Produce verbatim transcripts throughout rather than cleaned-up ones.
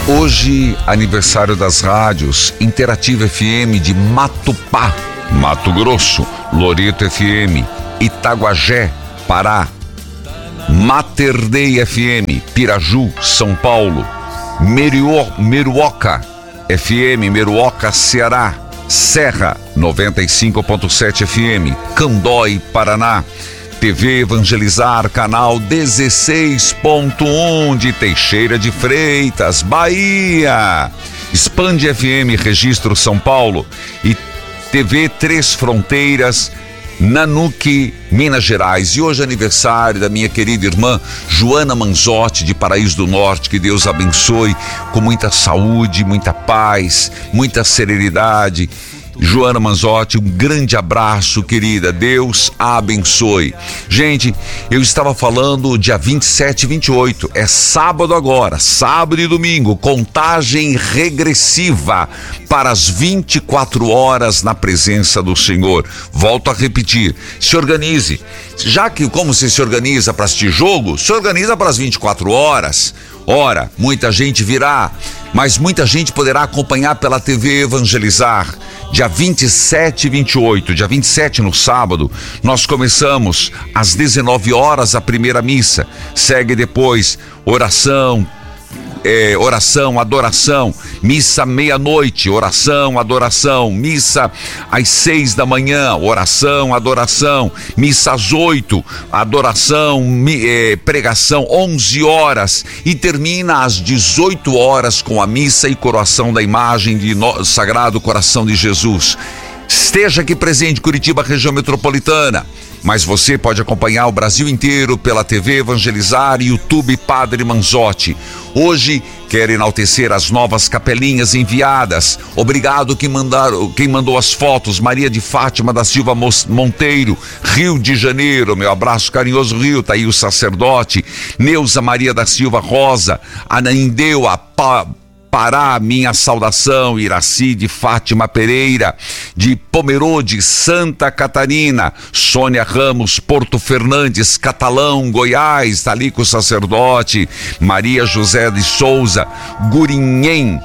Hoje, aniversário das rádios Interativa F M de Matupá, Mato Grosso, Loreto F M, Itaguajé, Pará, Mater Dei F M, Piraju, São Paulo, Meruo, Meruoca F M, Meruoca, Ceará, Serra, noventa e cinco ponto sete F M, Candói, Paraná, T V Evangelizar, canal dezesseis ponto um de Teixeira de Freitas, Bahia, Expande F M, Registro São Paulo e T V Três Fronteiras, Nanuque, Minas Gerais. E hoje é aniversário da minha querida irmã Joana Manzotti, de Paraíso do Norte. Que Deus abençoe com muita saúde, muita paz, muita serenidade. Joana Manzotti, um grande abraço, querida. Deus a abençoe. Gente, eu estava falando dia vinte e sete e vinte e oito, é sábado agora, sábado e domingo, contagem regressiva para as vinte e quatro horas na presença do Senhor. Volto a repetir, se organize. Já que como você se organiza para assistir jogo, se organiza para as vinte e quatro horas. Ora, muita gente virá, mas muita gente poderá acompanhar pela T V Evangelizar. Dia vinte e sete e vinte e oito, dia vinte e sete no sábado, nós começamos às dezenove horas a primeira missa. Segue depois oração, É, oração, adoração, missa meia-noite, oração, adoração, missa às seis da manhã, oração, adoração, missa às oito, adoração, mi, é, pregação, onze horas, e termina às dezoito horas com a missa e coroação da imagem de no, Sagrado Coração de Jesus. Esteja aqui presente, Curitiba, região metropolitana. Mas você pode acompanhar o Brasil inteiro pela T V Evangelizar e YouTube Padre Manzotti. Hoje quero enaltecer as novas capelinhas enviadas. Obrigado quem, mandaram, quem mandou as fotos. Maria de Fátima da Silva Monteiro, Rio de Janeiro. Meu abraço carinhoso, Rio. Tá aí o sacerdote. Neuza Maria da Silva Rosa, Anaindeu, a pa, Pará, minha saudação. Iraci de Fátima Pereira, de Pomerode, Santa Catarina. Sônia Ramos, Porto Fernandes, Catalão, Goiás, tá ali com o sacerdote. Maria José de Souza, Gurinhém,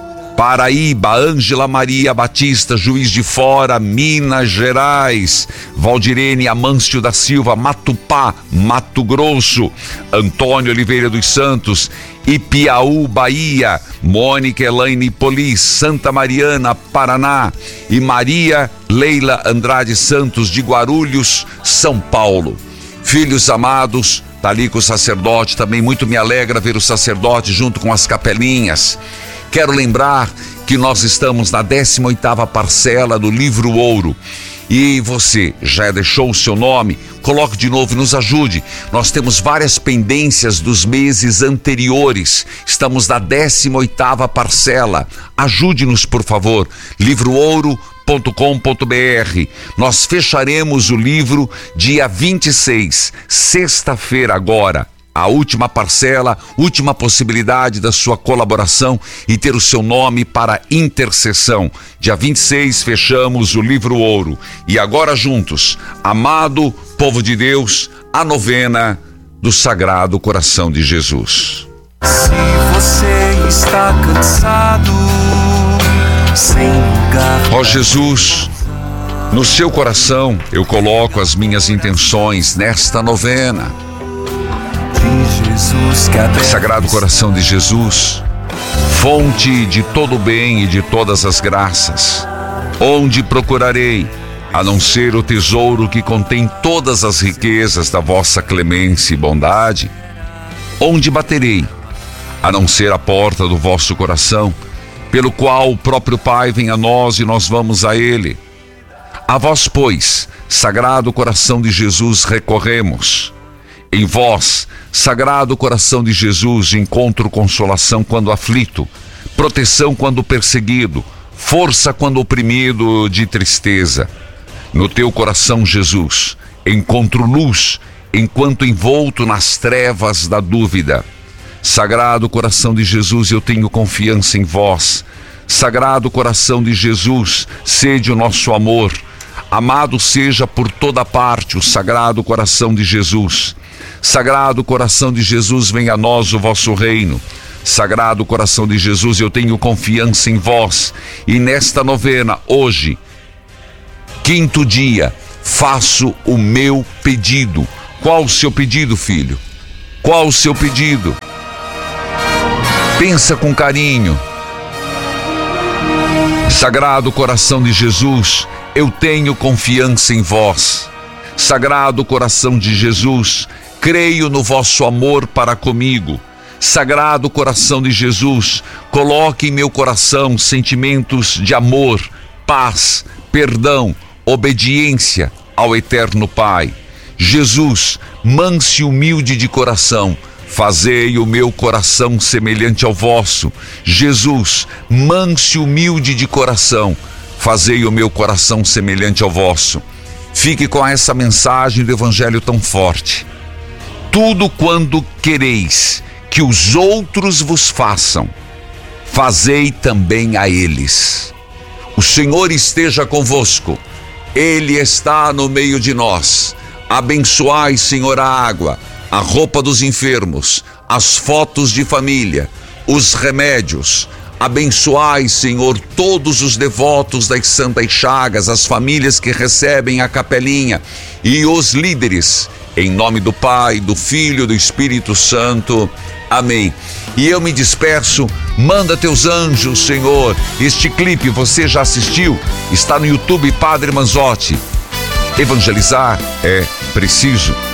Paraíba. Ângela Maria Batista, Juiz de Fora, Minas Gerais. Valdirene Amâncio da Silva, Matupá, Mato Grosso. Antônio Oliveira dos Santos, Ipiaú, Bahia. Mônica Elaine Polis, Santa Mariana, Paraná. E Maria Leila Andrade Santos, de Guarulhos, São Paulo. Filhos amados, tá ali com o sacerdote. Também muito me alegra ver o sacerdote junto com as capelinhas. Quero lembrar que nós estamos na décima oitava parcela do livro Ouro. E você já deixou o seu nome? Coloque de novo e nos ajude. Nós temos várias pendências dos meses anteriores. Estamos na décima oitava parcela. Ajude-nos, por favor. livro ouro ponto com ponto br. Nós fecharemos o livro dia vinte e seis, sexta-feira agora. A última parcela, última possibilidade da sua colaboração e ter o seu nome para intercessão. Dia vinte e seis fechamos o livro Ouro. E agora juntos, amado povo de Deus, a novena do Sagrado Coração de Jesus. Se você está cansado, sem lugar. Ó Jesus, no seu coração eu coloco as minhas intenções nesta novena. Sagrado Coração de Jesus, fonte de todo o bem e de todas as graças, onde procurarei, a não ser o tesouro que contém todas as riquezas da vossa clemência e bondade? Onde baterei, a não ser a porta do vosso coração, pelo qual o próprio Pai vem a nós e nós vamos a Ele? A vós, pois, Sagrado Coração de Jesus, recorremos. Em vós, Sagrado Coração de Jesus, encontro consolação quando aflito, proteção quando perseguido, força quando oprimido de tristeza. No teu coração, Jesus, encontro luz enquanto envolto nas trevas da dúvida. Sagrado Coração de Jesus, eu tenho confiança em vós. Sagrado Coração de Jesus, sede o nosso amor. Amado seja por toda parte o Sagrado Coração de Jesus. Sagrado Coração de Jesus, venha a nós o vosso reino. Sagrado coração de Jesus, eu tenho confiança em vós. E nesta novena, hoje, quinto dia, faço o meu pedido. Qual o seu pedido, filho? Qual o seu pedido? Pensa com carinho. Sagrado coração de Jesus, eu tenho confiança em vós. Sagrado coração de Jesus, creio no vosso amor para comigo. Sagrado coração de Jesus, coloque em meu coração sentimentos de amor, paz, perdão, obediência ao eterno Pai. Jesus, manso e humilde de coração, fazei o meu coração semelhante ao vosso. Jesus, manso e humilde de coração, fazei o meu coração semelhante ao vosso. Fique com essa mensagem do Evangelho tão forte. Tudo quando quereis que os outros vos façam, fazei também a eles. O Senhor esteja convosco. Ele está no meio de nós. Abençoai, Senhor, a água, a roupa dos enfermos, as fotos de família, os remédios. Abençoai, Senhor, todos os devotos das Santas Chagas, as famílias que recebem a capelinha e os líderes. Em nome do Pai, do Filho e do Espírito Santo. Amém. E eu me despeço. Manda teus anjos, Senhor. Este clipe você já assistiu? Está no YouTube, Padre Manzotti. Evangelizar é preciso.